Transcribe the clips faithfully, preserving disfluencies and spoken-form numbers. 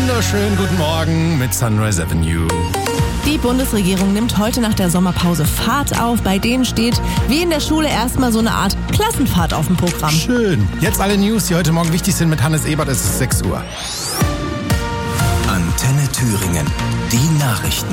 wunderschönen guten Morgen mit Sunrise Avenue. Die Bundesregierung nimmt heute nach der Sommerpause Fahrt auf. Bei denen steht wie in der Schule erstmal so eine Art Klassenfahrt auf dem Programm. Schön. Jetzt alle News, die heute Morgen wichtig sind mit Hannes Ebert. Es ist sechs Uhr. Antenne Thüringen. Die Nachrichten.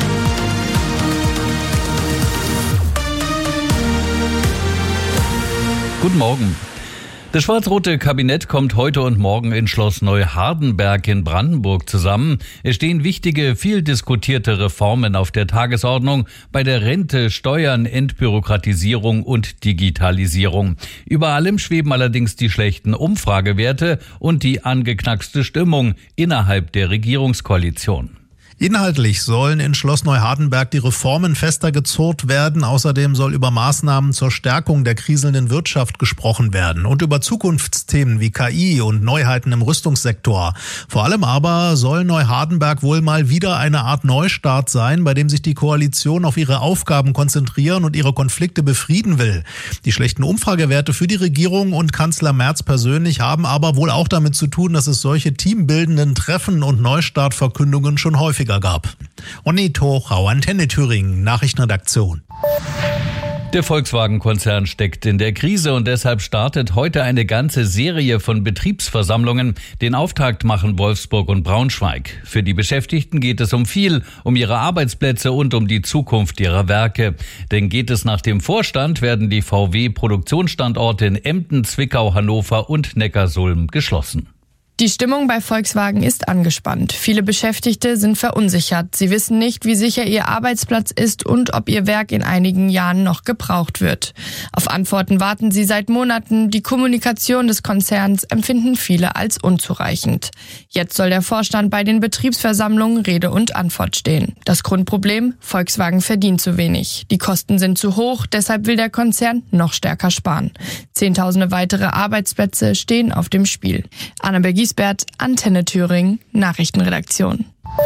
Guten Morgen. Das schwarz-rote Kabinett kommt heute und morgen in Schloss Neuhardenberg in Brandenburg zusammen. Es stehen wichtige, viel diskutierte Reformen auf der Tagesordnung bei der Rente, Steuern, Entbürokratisierung und Digitalisierung. Über allem schweben allerdings die schlechten Umfragewerte und die angeknackste Stimmung innerhalb der Regierungskoalition. Inhaltlich sollen in Schloss Neuhardenberg die Reformen fester gezurrt werden. Außerdem soll über Maßnahmen zur Stärkung der kriselnden Wirtschaft gesprochen werden und über Zukunftsthemen wie K I und Neuheiten im Rüstungssektor. Vor allem aber soll Neuhardenberg wohl mal wieder eine Art Neustart sein, bei dem sich die Koalition auf ihre Aufgaben konzentrieren und ihre Konflikte befrieden will. Die schlechten Umfragewerte für die Regierung und Kanzler Merz persönlich haben aber wohl auch damit zu tun, dass es solche teambildenden Treffen und Neustartverkündungen schon häufiger gab. Onni Tochau, Antenne Thüringen, Nachrichtenredaktion. Der Volkswagen-Konzern steckt in der Krise und deshalb startet heute eine ganze Serie von Betriebsversammlungen. Den Auftakt machen Wolfsburg und Braunschweig. Für die Beschäftigten geht es um viel, um ihre Arbeitsplätze und um die Zukunft ihrer Werke. Denn geht es nach dem Vorstand, werden die V W-Produktionsstandorte in Emden, Zwickau, Hannover und Neckarsulm geschlossen. Die Stimmung bei Volkswagen ist angespannt. Viele Beschäftigte sind verunsichert. Sie wissen nicht, wie sicher ihr Arbeitsplatz ist und ob ihr Werk in einigen Jahren noch gebraucht wird. Auf Antworten warten sie seit Monaten. Die Kommunikation des Konzerns empfinden viele als unzureichend. Jetzt soll der Vorstand bei den Betriebsversammlungen Rede und Antwort stehen. Das Grundproblem: Volkswagen verdient zu wenig. Die Kosten sind zu hoch, deshalb will der Konzern noch stärker sparen. Zehntausende weitere Arbeitsplätze stehen auf dem Spiel. Annabel Giesbert, Antenne Thüringen, Nachrichtenredaktion.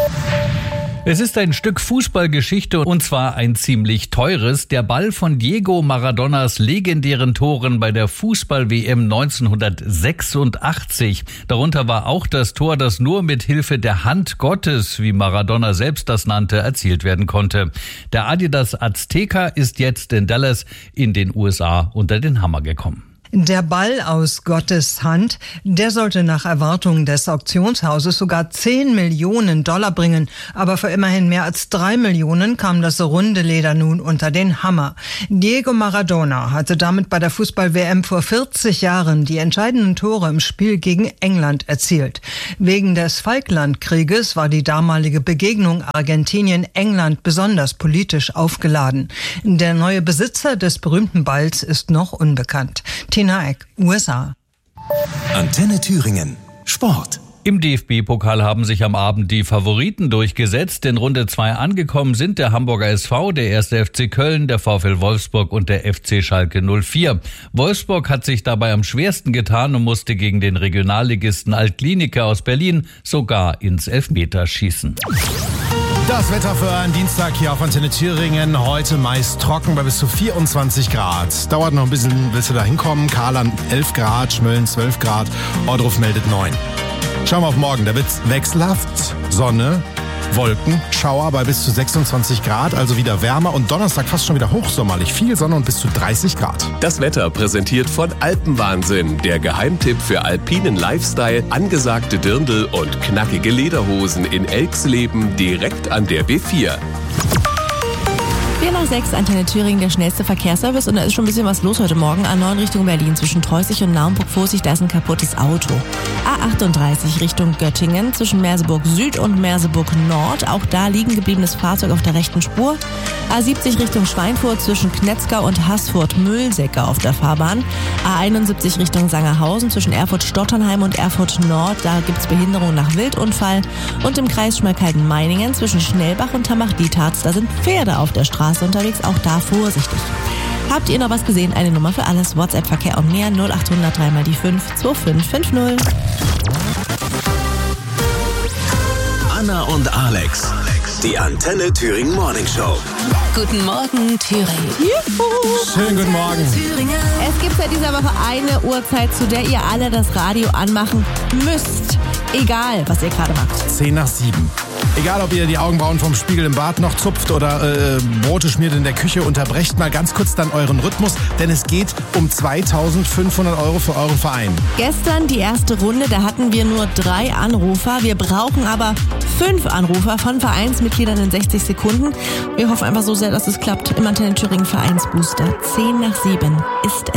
Es ist ein Stück Fußballgeschichte und zwar ein ziemlich teures. Der Ball von Diego Maradonas legendären Toren bei der Fußball-W M neunzehnhundertsechsundachtzig. Darunter war auch das Tor, das nur mit Hilfe der Hand Gottes, wie Maradona selbst das nannte, erzielt werden konnte. Der Adidas Azteca ist jetzt in Dallas in den U S A unter den Hammer gekommen. Der Ball aus Gottes Hand, der sollte nach Erwartungen des Auktionshauses sogar zehn Millionen Dollar bringen. Aber für immerhin mehr als drei Millionen kam das runde Leder nun unter den Hammer. Diego Maradona hatte damit bei der Fußball-W M vor vierzig Jahren die entscheidenden Tore im Spiel gegen England erzielt. Wegen des Falklandkrieges war die damalige Begegnung Argentinien-England besonders politisch aufgeladen. Der neue Besitzer des berühmten Balls ist noch unbekannt. Tina Eck, U S A. Antenne Thüringen. Sport. Im D F B-Pokal haben sich am Abend die Favoriten durchgesetzt. In Runde zwei angekommen sind der Hamburger S V, der erste F C Köln, der VfL Wolfsburg und der F C Schalke null vier. Wolfsburg hat sich dabei am schwersten getan und musste gegen den Regionalligisten Altkliniker aus Berlin sogar ins Elfmeterschießen. Das Wetter für einen Dienstag hier auf Antenne Thüringen. Heute meist trocken bei bis zu vierundzwanzig Grad. Dauert noch ein bisschen, bis wir da hinkommen. Karland elf Grad, Schmölln zwölf Grad, Ohrdruf meldet neun. Schauen wir auf morgen. Da wird's wechselhaft. Sonne, Wolken, Schauer bei bis zu sechsundzwanzig Grad, also wieder wärmer. Und Donnerstag fast schon wieder hochsommerlich. Viel Sonne und bis zu dreißig Grad. Das Wetter präsentiert von Alpenwahnsinn. Der Geheimtipp für alpinen Lifestyle, angesagte Dirndl und knackige Lederhosen in Elxleben direkt an der B vier. vier nach sechs, Antenne Thüringen, der schnellste Verkehrsservice. Und da ist schon ein bisschen was los heute Morgen. A neun Richtung Berlin zwischen Treußig und Naumburg-Vorsicht, da ist ein kaputtes Auto. A achtunddreißig Richtung Göttingen zwischen Merseburg Süd und Merseburg Nord. Auch da liegen gebliebenes Fahrzeug auf der rechten Spur. A siebzig Richtung Schweinfurt zwischen Knetzgau und Haßfurt-Mühlsäcke auf der Fahrbahn. A einundsiebzig Richtung Sangerhausen zwischen Erfurt-Stotternheim und Erfurt Nord. Da gibt's Behinderung nach Wildunfall. Und im Kreis Schmalkalden-Meiningen zwischen Schnellbach und Tamach-Dietharz. Da sind Pferde auf der Straße unterwegs, auch da vorsichtig. Habt ihr noch was gesehen? Eine Nummer für alles. WhatsApp-Verkehr und mehr null acht null null drei mal die fünf zwei fünf fünf null. Anna und Alex. Die Antenne Thüringen Morning Show. Guten Morgen, Thüringen. Juhu. Schönen guten Morgen. Es gibt seit dieser Woche eine Uhrzeit, zu der ihr alle das Radio anmachen müsst. Egal, was ihr gerade macht. zehn nach sieben. Egal, ob ihr die Augenbrauen vom Spiegel im Bad noch zupft oder äh, Brote schmiert in der Küche, unterbrecht mal ganz kurz dann euren Rhythmus, denn es geht um zweitausendfünfhundert Euro für euren Verein. Gestern die erste Runde, da hatten wir nur drei Anrufer. Wir brauchen aber fünf Anrufer von Vereinsmitgliedern in sechzig Sekunden. Wir hoffen einfach so sehr, dass es klappt. Im Antenne Thüringen Vereinsbooster. zehn nach sieben ist